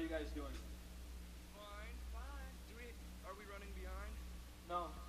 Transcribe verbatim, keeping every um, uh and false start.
you guys doing? Fine, fine. Do we, are we running behind? No.